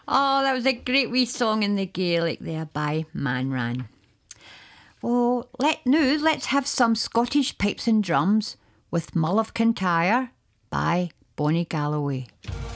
Oh, that was a great wee song in the Gaelic there by Manran. Well, let's have some Scottish pipes and drums with Mull of Kintyre by Bonnie Galloway.